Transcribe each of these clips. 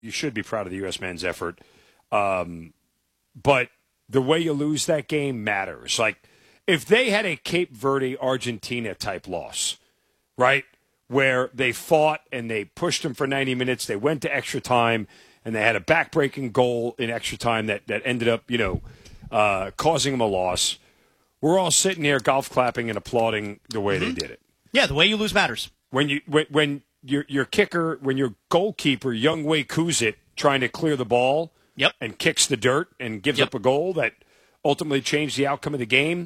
you should be proud of the U.S. men's effort. But the way you lose that game matters. Like, if they had a Cape Verde, Argentina type loss, right, where they fought and they pushed them for 90 minutes, they went to extra time, and they had a back-breaking goal in extra time that ended up, causing them a loss, we're all sitting here golf clapping and applauding the way they did it. Yeah, the way you lose matters. When your kicker, when your goalkeeper, Younghoe Kuzit, trying to clear the ball and kicks the dirt and gives up a goal that ultimately changed the outcome of the game,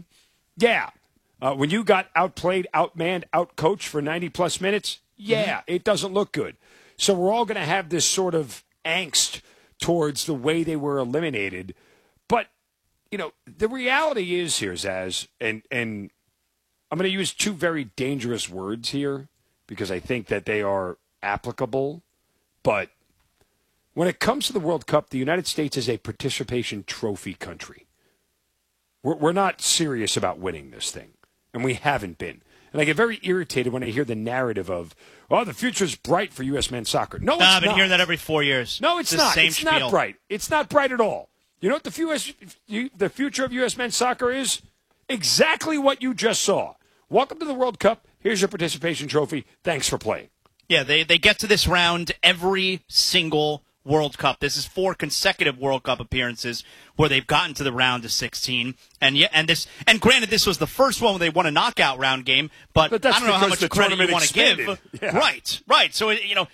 when you got outplayed, outmanned, outcoached for 90-plus minutes, it doesn't look good. So we're all going to have this sort of angst towards the way they were eliminated. But, the reality is here, Zaz, and I'm going to use two very dangerous words here because I think that they are applicable. But when it comes to the World Cup, the United States is a participation trophy country. We're not serious about winning this thing, and we haven't been. And I get very irritated when I hear the narrative of, the future's bright for U.S. men's soccer. No, it's not. I've been hearing that every 4 years. No, it's not. It's not bright. It's not bright at all. You know what the future of U.S. men's soccer is? Exactly what you just saw. Welcome to the World Cup. Here's your participation trophy. Thanks for playing. Yeah, they get to this round every single World Cup. This is 4 consecutive World Cup appearances where they've gotten to the round of 16. And granted, this was the first one where they won a knockout round game, but I don't know how much credit you want to give. Yeah. Right. So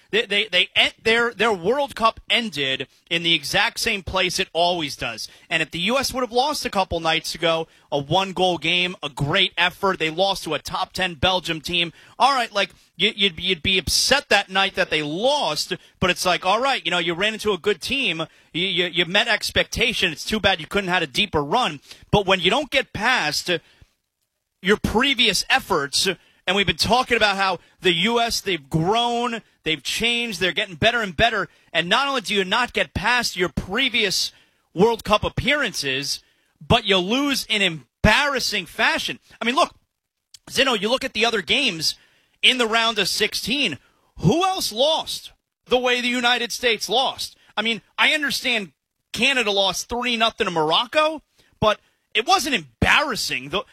their World Cup ended in the exact same place it always does. And if the U.S. would have lost a couple nights ago, a 1-goal game, a great effort, they lost to a top 10 Belgium team. All right, you'd be upset that night that they lost, but it's like, all right, you ran into a good team, you met expectation. It's too bad you couldn't have had a deeper run. But when you don't get past your previous efforts, and we've been talking about how the U.S., they've grown, they've changed, they're getting better and better, and not only do you not get past your previous World Cup appearances, but you lose in embarrassing fashion. I mean, look, Zeno, you look at the other games in the round of 16, who else lost the way the United States lost? I mean, I understand Canada lost 3-0 to Morocco, but it wasn't embarrassing. The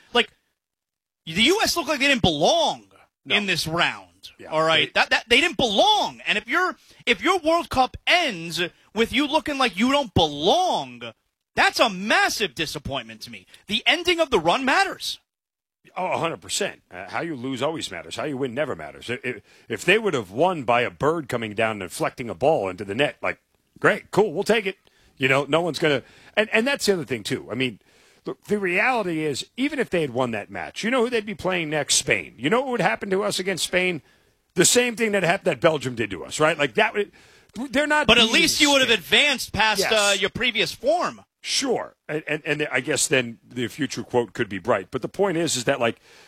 U.S. looked like they didn't belong in this round. Yeah, all right, they didn't belong. And if your World Cup ends with you looking like you don't belong, that's a massive disappointment to me. The ending of the run matters. Oh, 100%. How you lose always matters. How you win never matters. If they would have won by a bird coming down and deflecting a ball into the net, great, cool, we'll take it. No one's going to – and that's the other thing, too. I mean, look, the reality is, even if they had won that match, you know who they'd be playing next? Spain. You know what would happen to us against Spain? The same thing that Belgium did to us, right? They're not – But at least you would have advanced past your previous form. Sure. And I guess then the future quote could be bright. But the point is that,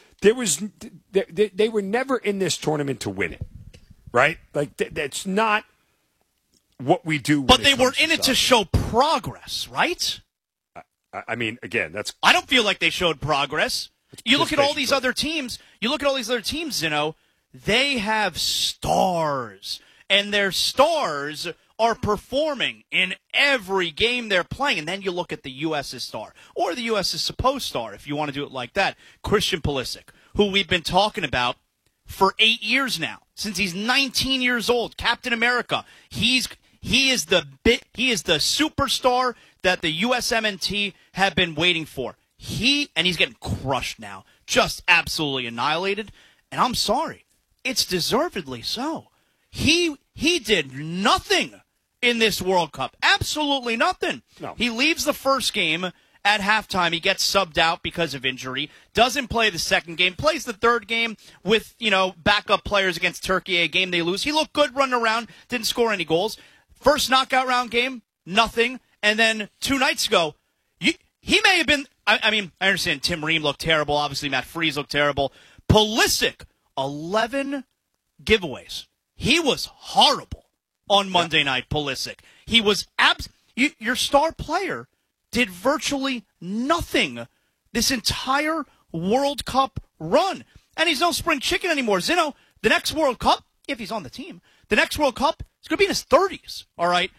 they were never in this tournament to win it, right? That's not – what we do. But they were in it to show progress, right? I mean, again, I don't feel like they showed progress. You look at all these other teams, Zeno, they have stars. And their stars are performing in every game they're playing. And then you look at the U.S.'s star, or the U.S.'s supposed star, if you want to do it like that, Christian Pulisic, who we've been talking about for 8 years now, since he's 19 years old, Captain America. He is the superstar that the USMNT have been waiting for. He's getting crushed now, just absolutely annihilated. And I'm sorry, it's deservedly so. He did nothing in this World Cup, absolutely nothing. No. He leaves the first game at halftime. He gets subbed out because of injury. Doesn't play the second game. Plays the third game with backup players against Turkey. A game they lose. He looked good running around. Didn't score any goals. First knockout round game, nothing. And then 2 nights ago, he may have been. I mean, I understand Tim Ream looked terrible. Obviously, Matt Freese looked terrible. Pulisic, 11 giveaways. He was horrible on Monday night. Pulisic. He was your star player did virtually nothing this entire World Cup run. And he's no spring chicken anymore. Zeno, the next World Cup, if he's on the team, the next World Cup, He's going to be in his 30s, all right?